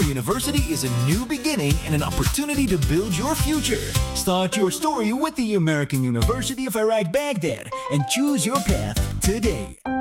University is a new beginning and an opportunity to build your future. Start your story with the American University of Iraq Baghdad and choose your path today.